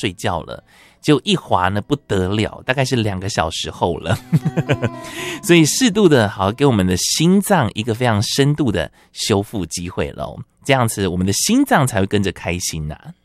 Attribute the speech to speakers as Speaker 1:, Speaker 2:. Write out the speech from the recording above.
Speaker 1: 睡觉了，结果一滑呢不得了，大概是2个小时后了。所以适度的好给我们的心脏一个非常深度的修复机会咯，这样子我们的心脏才会跟着开心啊。